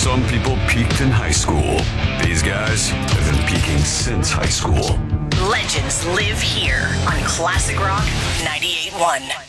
Some people peaked in high school. These guys have been peaking since high school. Legends live here on Classic Rock 98.1.